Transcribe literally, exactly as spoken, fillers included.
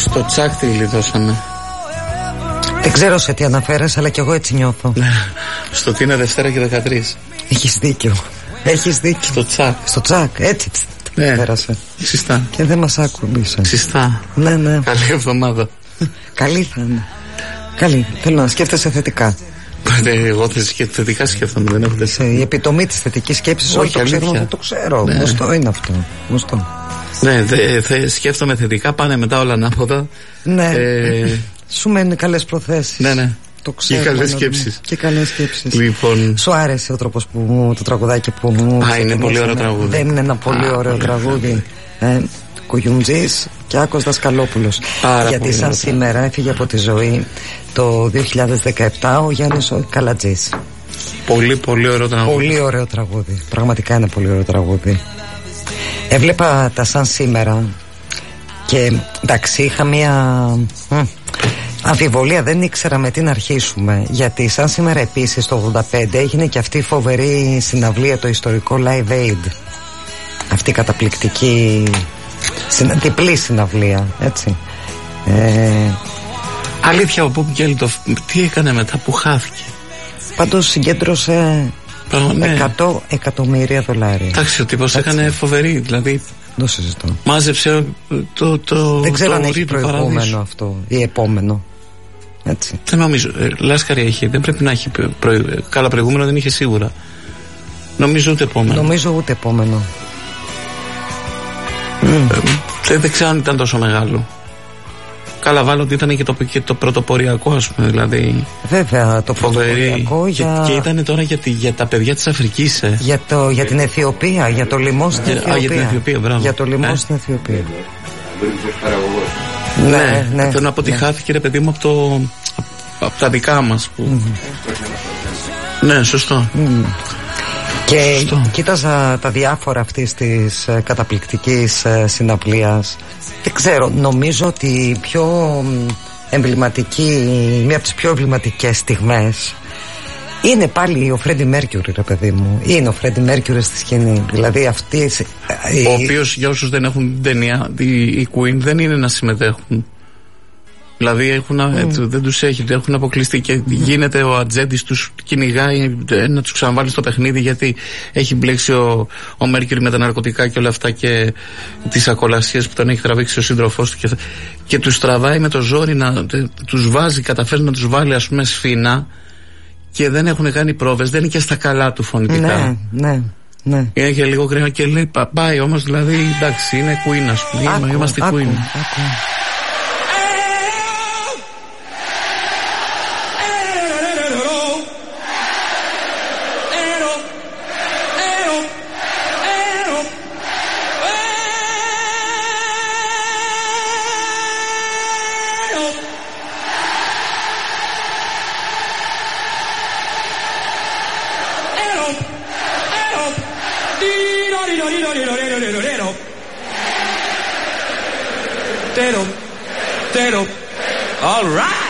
Στο τσάκ τη γλιτώσαμε. Δεν ξέρω σε τι αναφέρεσαι, αλλά κι εγώ έτσι νιώθω. Στο τι είναι Δευτέρα και δεκατρείς. Έχεις δίκιο. Έχεις δίκιο. Στο τσάκ. Στο τσάκ, έτσι. Ναι. Πέρασε. Συστά. Και δεν μας άκουμπήσε. Συστά. Ναι, ναι. Καλή εβδομάδα. Καλή θα είναι. Καλή. Θέλω να σκέφτεσαι θετικά. Εγώ θετικά σκέφτομαι, δεν έχω σε η επιτομή της θετικής σκέψης, όχι, το ξέρω, δεν το ξέρω. Ναι. Γνωστό είναι αυτό. Γνωστό. Ναι, δε, δε, σκέφτομαι θετικά, πάνε μετά όλα ανάποδα. Ναι. Ε... Σου μένουν καλές προθέσεις. Ναι, ναι. Το ξέρω, και καλές σκέψεις. Και καλές σκέψεις. Λοιπόν... Σου άρεσε ο τρόπος που μου, το τραγουδάκι που μου. Α, είναι πολύ ωραίο τραγούδι. Δεν είναι ένα πολύ Α, ωραίο πολύ τραγούδι. Ε, Κουγιουμτζής και Άκος Δασκαλόπουλος. Πάρα γιατί σαν σήμερα έφυγε από τη ζωή το δύο χιλιάδες δεκαεπτά ο Γιάννης ο Καλατζής. Πολύ πολύ ωραίο τραγούδι. Πολύ ωραίο τραγούδι. Πραγματικά είναι πολύ ωραίο τραγούδι. Έβλεπα τα σαν σήμερα και εντάξει είχα μία μ, αμφιβολία, δεν ήξερα με τι να αρχίσουμε, γιατί σαν σήμερα επίσης το ογδόντα πέντε έγινε και αυτή η φοβερή συναυλία, το ιστορικό Live Aid, αυτή η καταπληκτική συνα, διπλή συναυλία, έτσι. ε... Αλήθεια, ο Bob Geldof τι έκανε μετά που χάθηκε? Πάντως συγκέντρωσε ναι. εκατό εκατομμύρια δολάρια. Εντάξει, ο τύπος έκανε φοβερή, δηλαδή το συζητώ. Μάζεψε το, το δεν ξέρω το αν έχει προηγούμενο αυτό ή επόμενο. Έτσι. Δεν νομίζω, ε, λάσκαρη έχει, δεν πρέπει να έχει προηγ... καλά προηγούμενο, δεν είχε σίγουρα. Νομίζω ούτε επόμενο. Νομίζω ούτε επόμενο. ε, δεν, δεν ξέρω αν ήταν τόσο μεγάλο. Καλά, βάλω ότι ήταν και το, και το πρωτοποριακό, ας πούμε, δηλαδή. Βέβαια, το πρωτοποριακό για... Και, και ήταν τώρα για, τη, για τα παιδιά της Αφρικής, ε. Για, το, για την Αιθιοπία, για το λοιμό στην Αιθιοπία. Α, για την Αιθιοπία, μπράβο. Για το λοιμό ε? στην Αιθιοπία. Ναι, ναι, ναι. Θέλω να πω ότι ναι. χάθηκε, ρε παιδί μου, από, το, από τα δικά μας. Που... Mm-hmm. Ναι, σωστό. Mm. Και σωστό. Κοίταζα τα διάφορα αυτής της ε, καταπληκτικής ε, συναυλίας. Δεν ξέρω, νομίζω ότι η πιο εμβληματική, μία από τις πιο εμβληματικές στιγμές είναι πάλι ο Φρέντι Μέρκιουρι, ρε παιδί μου. Είναι ο Φρέντι Μέρκιουρι στη σκηνή. Δηλαδή αυτή. Ο η... οποίος, για όσους δεν έχουν την ταινία, οι Queen δεν είναι να συμμετέχουν. Δηλαδή έχουν, mm. έτσι, δεν τους έχει, έχουν αποκλειστεί και mm. γίνεται ο ατζέντης τους, κυνηγάει να τους ξαναβάλει στο παιχνίδι, γιατί έχει μπλέξει ο, ο Μέρκιουρι με τα ναρκωτικά και όλα αυτά και τις ακολασίες που τον έχει τραβήξει ο σύντροφός του και, και τους τραβάει με το ζόρι, να, τους βάζει, καταφέρει να τους βάλει, ας πούμε, σφίνα, και δεν έχουν κάνει πρόβες, δεν είναι και στα καλά του φωνητικά. Ναι, ναι. Ναι. Είναι και λίγο κρύο και λέει πάει όμως, δηλαδή εντάξει, είναι Queen, ας πούμε. Άκου, είμαστε άκου, Queen. Άκου. All right.